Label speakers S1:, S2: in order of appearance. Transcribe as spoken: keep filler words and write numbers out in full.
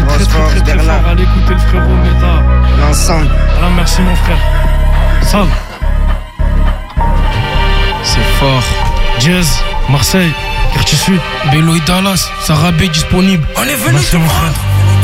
S1: c'est très très très très fort. Allez écouter le frérot Meta.
S2: L'ensemble.
S1: Ah, merci mon frère. Sale.
S3: C'est fort.
S1: Jazz, Marseille, Quartier Sud,
S3: Bello et Dallas, Sarabé disponible.
S4: On est venu
S1: merci
S4: te
S1: mon
S4: prendre.
S1: frère.